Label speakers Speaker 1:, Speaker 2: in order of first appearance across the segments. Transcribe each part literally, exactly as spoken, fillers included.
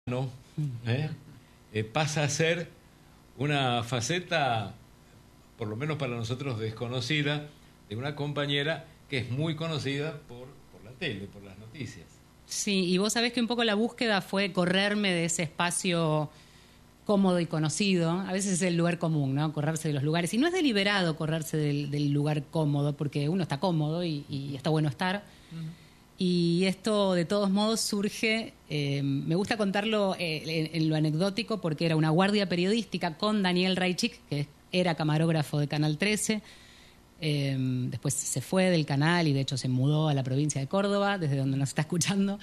Speaker 1: no, ¿eh? Eh, pasa a ser una faceta, por lo menos para nosotros desconocida, de una compañera que es muy conocida por, por la tele, por las noticias.
Speaker 2: Sí, y vos sabés que un poco la búsqueda fue correrme de ese espacio cómodo y conocido. A veces es el lugar común, ¿no? Correrse de los lugares. Y no es deliberado correrse del, del lugar cómodo, porque uno está cómodo y, y está bueno estar. Uh-huh. Y esto, de todos modos, surge... Eh, me gusta contarlo eh, en, en lo anecdótico, porque era una guardia periodística con Daniel Raichik, que era camarógrafo de Canal trece. Eh, después se fue del canal y de hecho se mudó a la provincia de Córdoba, desde donde nos está escuchando,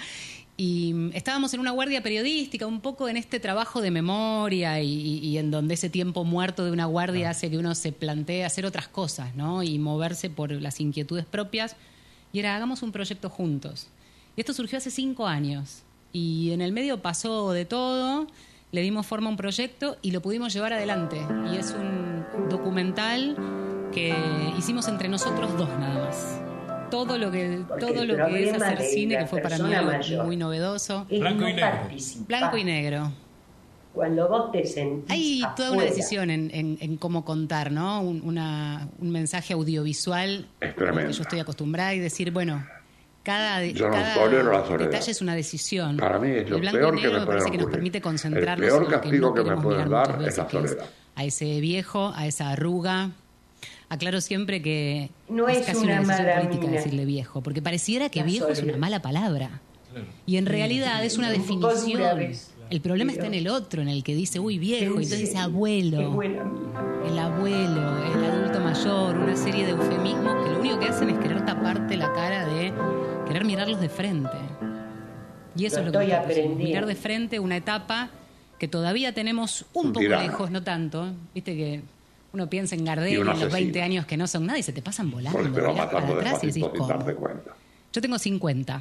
Speaker 2: y estábamos en una guardia periodística, un poco en este trabajo de memoria y, y, y en donde ese tiempo muerto de una guardia hace que uno se plantee hacer otras cosas, ¿no? Y moverse por las inquietudes propias, y era, hagamos un proyecto juntos. Y esto surgió hace cinco años y en el medio pasó de todo, le dimos forma a un proyecto y lo pudimos llevar adelante, y es un documental que hicimos entre nosotros dos nada más. Todo lo que todo lo que es hacer cine, que fue para mí algo muy novedoso.
Speaker 1: Blanco
Speaker 3: no
Speaker 1: y negro.
Speaker 2: Blanco y negro.
Speaker 3: Cuando vos te sentís
Speaker 2: Hay
Speaker 3: afuera.
Speaker 2: toda una decisión en, en, en cómo contar, ¿no? Un, una, un mensaje audiovisual
Speaker 4: es
Speaker 2: que yo estoy acostumbrada, y decir, bueno, cada,
Speaker 4: yo no
Speaker 2: cada
Speaker 4: tolero la soledad.
Speaker 2: detalle es una decisión.
Speaker 4: Para mí es lo
Speaker 2: el blanco
Speaker 4: peor
Speaker 2: y negro
Speaker 4: que me
Speaker 2: me
Speaker 4: puede
Speaker 2: parece que nos
Speaker 4: ocurrir.
Speaker 2: permite concentrarnos
Speaker 4: El peor
Speaker 2: en lo que
Speaker 4: castigo
Speaker 2: no
Speaker 4: que me
Speaker 2: queremos
Speaker 4: pueden
Speaker 2: mirar
Speaker 4: dar
Speaker 2: muchas
Speaker 4: es la
Speaker 2: veces, que
Speaker 4: soledad.
Speaker 2: a ese viejo, a esa arruga. Aclaro siempre que
Speaker 3: no
Speaker 2: es
Speaker 3: es
Speaker 2: casi
Speaker 3: una
Speaker 2: una decisión
Speaker 3: mala
Speaker 2: política
Speaker 3: mina.
Speaker 2: decirle viejo, porque pareciera que
Speaker 3: La
Speaker 2: viejo
Speaker 3: soledad.
Speaker 2: es una mala palabra.
Speaker 1: Claro.
Speaker 2: Y en realidad es una
Speaker 3: Un poco dura a
Speaker 2: definición.
Speaker 3: veces.
Speaker 2: El problema
Speaker 3: Pero-
Speaker 2: está en el otro, en el que dice, uy, viejo, y
Speaker 3: Sí,
Speaker 2: entonces dice
Speaker 3: qué
Speaker 2: abuelo,
Speaker 3: buena mina.
Speaker 2: el abuelo, el adulto mayor, una serie de eufemismos que lo único que hacen es querer taparte la cara de querer mirarlos de frente. Y eso
Speaker 3: Lo
Speaker 2: es lo que
Speaker 3: estoy
Speaker 2: me propuso,
Speaker 3: aprendiendo.
Speaker 2: mirar de frente una etapa que todavía tenemos un
Speaker 4: Un
Speaker 2: poco
Speaker 4: tirano.
Speaker 2: lejos, no tanto. Viste que uno piensa en
Speaker 4: Y
Speaker 2: Gardel,
Speaker 4: un
Speaker 2: en los
Speaker 4: asesino.
Speaker 2: veinte años que no son nada y se te pasan volando.
Speaker 4: Porque te va
Speaker 2: mirás para
Speaker 4: matando
Speaker 2: atrás y decís,
Speaker 4: despacito sin
Speaker 2: ¿cómo?
Speaker 4: darte cuenta.
Speaker 2: Yo tengo cincuenta.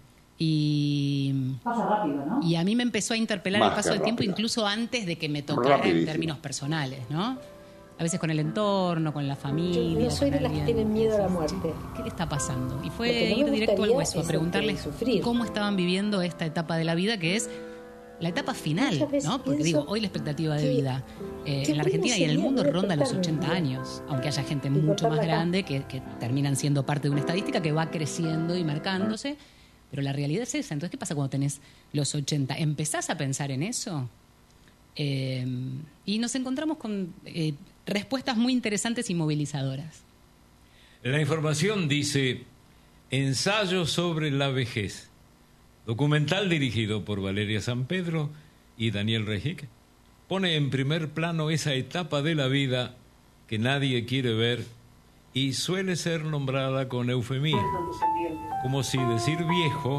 Speaker 2: Y,
Speaker 5: Pasa rápido, ¿no?
Speaker 2: y a mí me empezó a interpelar
Speaker 4: Más
Speaker 2: el paso
Speaker 4: que
Speaker 2: del tiempo,
Speaker 4: rápido.
Speaker 2: incluso antes de que me tocara en
Speaker 4: Rapidísimo.
Speaker 2: términos personales, ¿no? A veces con el entorno, con la familia.
Speaker 6: Yo no soy
Speaker 2: con
Speaker 6: de las que
Speaker 2: alguien.
Speaker 6: tienen miedo a la muerte.
Speaker 2: ¿Qué le está pasando? Y
Speaker 6: Lo
Speaker 2: fue
Speaker 6: que no
Speaker 2: ir
Speaker 6: me
Speaker 2: directo al
Speaker 6: gustaría
Speaker 2: hueso, a
Speaker 6: es
Speaker 2: preguntarles
Speaker 6: sufrir.
Speaker 2: cómo estaban viviendo esta etapa de la vida, que es la etapa final,
Speaker 6: Muchas veces
Speaker 2: ¿no? Porque
Speaker 6: pienso
Speaker 2: digo, hoy la expectativa de
Speaker 6: que-
Speaker 2: vida eh,
Speaker 6: que
Speaker 2: en la
Speaker 6: bueno
Speaker 2: Argentina y en el
Speaker 6: sería
Speaker 2: mundo
Speaker 6: no
Speaker 2: ronda los
Speaker 6: despertarme
Speaker 2: ochenta
Speaker 6: un día.
Speaker 2: años, aunque haya gente
Speaker 6: Y
Speaker 2: mucho
Speaker 6: cortar
Speaker 2: más
Speaker 6: la cara.
Speaker 2: grande que, que terminan siendo parte de una estadística que va creciendo y marcándose, pero la realidad es esa. Entonces, ¿qué pasa cuando tenés los ochenta? ¿Empezás a pensar en eso? Eh, y nos encontramos con eh, respuestas muy interesantes y movilizadoras.
Speaker 1: La información dice: ensayo sobre la vejez. Documental dirigido por Valeria San Pedro y Daniel Raichik pone en primer plano esa etapa de la vida que nadie quiere ver y suele ser nombrada con eufemismo, como si decir viejo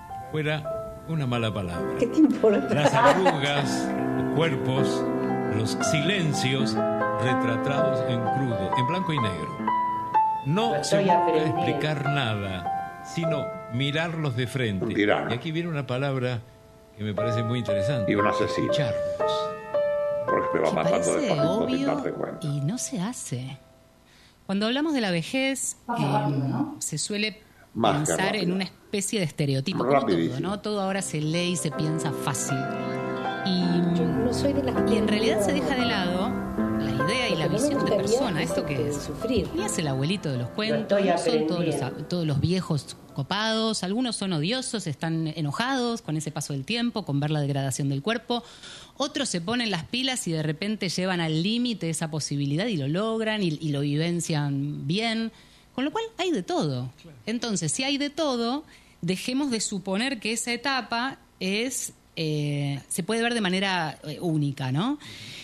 Speaker 1: fuera una mala palabra.
Speaker 6: ¿Qué te importa?
Speaker 1: Las arrugas, los cuerpos, los silencios retratados en crudo, en blanco y negro. No
Speaker 3: Lo
Speaker 1: se
Speaker 3: estoy
Speaker 1: busca
Speaker 3: aprendiendo.
Speaker 1: explicar nada, sino mirarlos de frente.
Speaker 4: Un tirano.
Speaker 1: Y aquí viene una palabra que me parece muy interesante.
Speaker 4: Y un asesino.
Speaker 1: Escucharlos.
Speaker 4: Porque te va
Speaker 2: Que
Speaker 4: matando
Speaker 2: parece
Speaker 4: despacito sin
Speaker 2: obvio
Speaker 4: darte cuenta.
Speaker 2: y no se hace. Cuando hablamos de la vejez,
Speaker 5: Pasa
Speaker 2: eh,
Speaker 5: rápido, ¿no?
Speaker 2: se suele
Speaker 4: Más que
Speaker 2: pensar
Speaker 4: rápido.
Speaker 2: en una especie de estereotipo, como todo,
Speaker 4: Rapidísimo.
Speaker 2: ¿no? Todo ahora se lee y se piensa fácil. Y,
Speaker 6: Yo no soy de las que
Speaker 2: y en
Speaker 6: tienen
Speaker 2: realidad
Speaker 6: miedo
Speaker 2: se
Speaker 6: a
Speaker 2: deja de lado la idea y
Speaker 6: Lo
Speaker 2: la
Speaker 6: que no me
Speaker 2: visión de
Speaker 6: gustaría
Speaker 2: persona. ¿Esto
Speaker 6: es
Speaker 2: qué
Speaker 6: que
Speaker 2: es?
Speaker 6: sufrir.
Speaker 2: Y es el abuelito de los cuentos,
Speaker 3: estoy
Speaker 2: no son todos los,
Speaker 3: aprendiendo.
Speaker 2: todos los viejos copados, algunos son odiosos, están enojados con ese paso del tiempo, con ver la degradación del cuerpo, otros se ponen las pilas y de repente llevan al límite esa posibilidad y lo logran y, y lo vivencian bien, con lo cual hay de todo. Entonces, si hay de todo, dejemos de suponer que esa etapa es eh, se puede ver de manera eh, única, ¿no?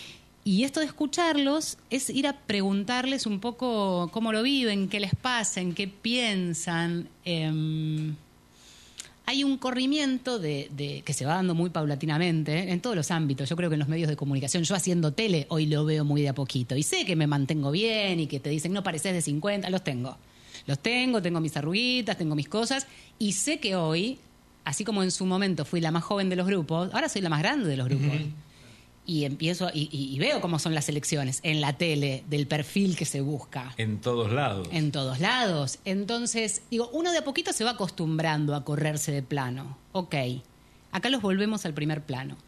Speaker 2: Y esto de escucharlos es ir a preguntarles un poco cómo lo viven, qué les pasa, en qué piensan. Eh, hay un corrimiento de, de, que se va dando muy paulatinamente ¿eh? en todos los ámbitos. Yo creo que en los medios de comunicación, yo haciendo tele, hoy lo veo muy de a poquito. Y sé que me mantengo bien y que te dicen, no pareces de cincuenta, los tengo. Los tengo, tengo mis arruguitas, tengo mis cosas. Y sé que hoy, así como en su momento fui la más joven de los grupos, ahora soy la más grande de los grupos. Uh-huh. Y empiezo y, y, y veo cómo son las elecciones en la tele, del perfil que se busca.
Speaker 1: En todos lados.
Speaker 2: En todos lados. Entonces, digo, uno de a poquito se va acostumbrando a correrse de plano. Ok, Acá los volvemos al primer plano.